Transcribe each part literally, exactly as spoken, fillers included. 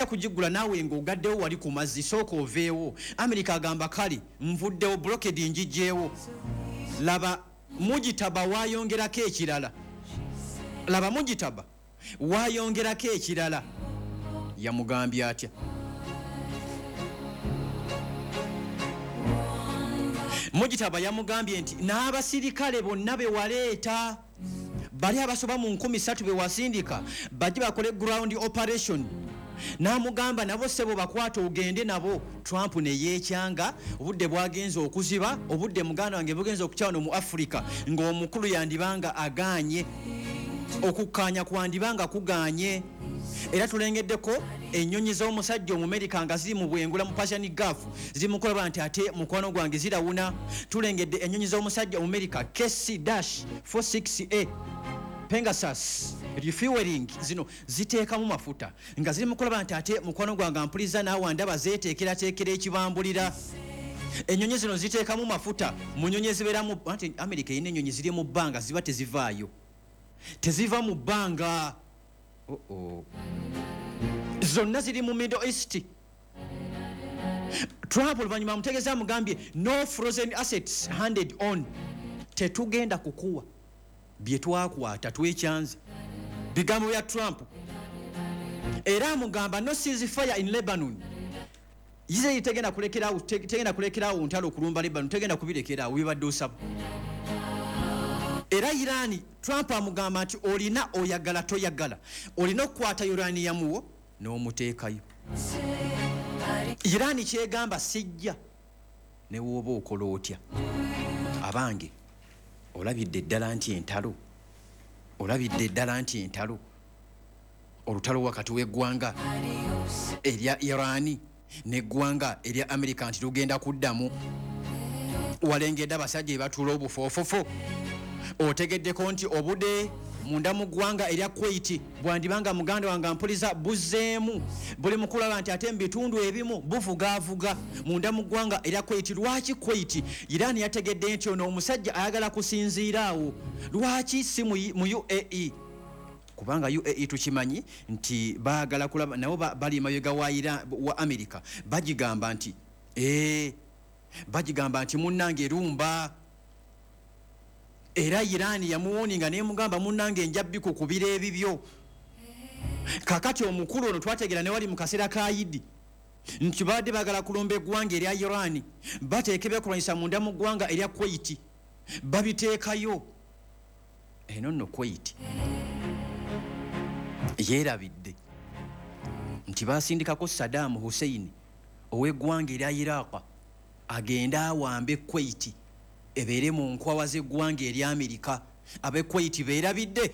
kujigula naawe ng'ogaddewo wali ku mazzi sooka oveewo. America agamba kale nvuddewo blocked njijjeewo. Laba Mujitaba waayongerako ekirala. Laba Mujitaba waayongerako ekirala. Yamugambye atya? Mujitaba yamugambye nti n'abasirikale bonna be waleeta bali abasoba mu nkumi ssatu be wasindika bajje bakole ground operation. N'amugamba nabo sebo bakwata ogende nabo. Trump ne yeekyanga obudde bwagenze okuziba, obudde muganda wange bugenze okukyano mu Africa ng'omukulu yandibanga agaanye, okukkaanya kwandibanga kugaanye. Era tulengeddeko ennyonyi z'omusajja Omumerika nga ziri mu bwengula mu Persian Gulf zimukola nti ate mukwano gwange zirawuna. Tulengedde ennyonyi z'omusajja Omumerika K C forty-six A Pegasus refueling zino ziteekamu mafuta nga ziri mukola nti ate mukwano gwange ampuliza naawe ndaba zeeteekerateekera ekibambulira. Ennyonyi zino ziteekamu mafuta mu nnyonyi ezibeeramu anti America erina ennyonyi ziri mu bbanga ziba tezivaayo, teziva mu bbanga. Oh oh. Zonna ziri mu Middle East. Trump oluvannyuma mutegeeza mugambye no frozen assets handed on. Tetugenda kukuwa bye twakwata twekyanze. Bigambo bya Trump. Era mugamba no ceasefire in Lebanon. Israel tegenda kulekerawo tegenda kulekerawo ntalo okulumba Lebanon, tegenda kubirekerawo bibadde osaba. Era Irani Trump amugamba nti olina oyagala toyagala olina okukwata uranium wo n'omuteekayo. Irani kyegamba sijja ne wooba okola otya. Abange olabidde ddala nti entalo olabidde ddala nti entalo olutalo wakati w'eggwanga erya Irani n'eggwanga erya America nti lugenda kuddamu. Walengedde abasajja batuula obufoofofo. Otegeddeko nti obude munda mu ggwanga erya Kuwait bwandibanga muganda wange ampuliza buzeemu buli mukulaba nti ate mu bitundu ebimu buvugaavuga munda mu ggwanga erya Kuwait. Lwaki Kuwait? Iran yategedde nti ono omusajja ayagala kusinziiraawo. Lwaki si mu U A E? Kubanga U A E tukimanyi nti baagala kulaba nabo bali mabega wa Iran wa America bagigamba nti ee bagigamba nti munnange erumba. Era Irani yamuwoninga nemugamba munnange njabbi kukubira ebibyo. Kakati omukulu ono twategera ne wali mu kaseera ka Idi nti badde bagala kulumba eggwanga erya Irani bateekebe kulwanyisa munda mu ggwanga erya Kuwait babiteekayo. Eno nno Kuwait yeerabidde nti basindikako Saddam Hussein ow'eggwanga erya Iraq agenda awambe Kuwait ebeere mu nkwawa z'eggwanga erya Amerika. Ab'e Kuwait beerabidde.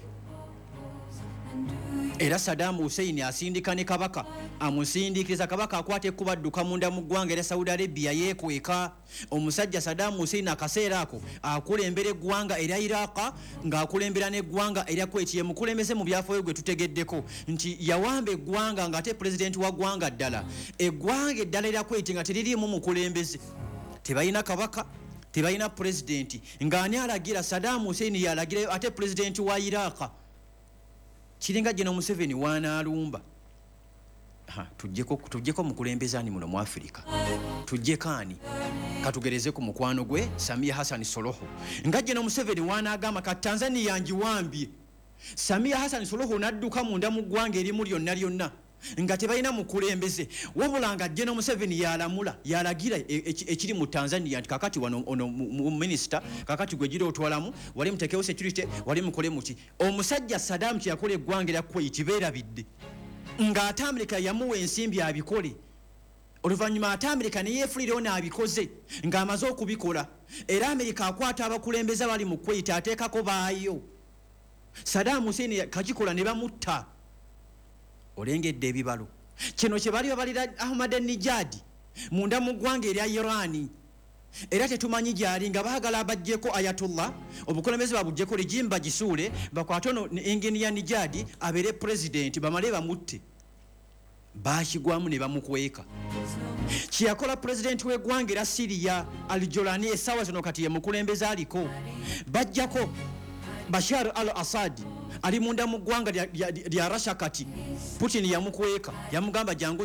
Era Saddam Hussein asindika ne kabaka amusindiikiriza kabaka akwata ekkuba adduka munda mu ggwanga erya Saudi Arabia yeekweka. Omusajja Saddam Hussein akaseera ako akulembera eggwanga erya Iraq ng'akulembera n'eggwanga erya Kuwait. Ye mukulembeze mu byafaayo gwe tutegeddeko nti yawamba eggwanga ng'ate pulezidenti wa ggwanga ddala. Eggwanga eddala erya Kuwait nga teririimu mukulembeze, tebalina kabaka, tebalina pulezidenti. Ng'ani alagira? Saddam Hussein yalagirayo, ate pulezidenti wa Iraq kiringa General Museveni wanaalumba. Ha, tujjeko tujjeko mukulembeza ani muno mu Afrika? Tujjeko ani? Katugereze ku mukwano gwe Samia Hassan Suluhu. Nga General Museveni wanaagamba ka Tanzania njiwambye. Samia Hassan Suluhu nadduka munda mu ggwanga erimu lyonna lyonna nga tebalina mukulembeze. Wabula nga General Museveni yalamula yalagira ekiri mu Tanzania nti kakati wano ono minister kakati gwe giro otwalamu wali mutekewo security wali mukole muti. Omusajja Saddam kye yakola eggwanga lya Kuwait beerabidde nga ate America yamuwa ensimbi abikole. Oluvannyuma ate America ne yeefulirawo n'abikoze ng'amaze okubikola. Era America akwata abakulembeze bali mu Kuwait ateekako baayo. Saddam Hussein kakikola ne bamutta. Olengedde ebibalo kino kye bali babalira Ahmadinejad munda mu ggwanga erya Irani. Era tetumanyi gyali nga baagala abajjeko Ayatollah obukulembeze babujjeko regime bagisuule bakwate ono Engineer Nijad abeere president bamale bamutte. Baakigwamu ne bamukweka. Kiyakola president w'eggwanga erya Syria Al-Jolani essaawa zino kati ye mukulembeze aliko. Bajjako Bashar al-Assad ali munda mu ggwanga lya Russia kati Putin yamukweka yamugamba jangu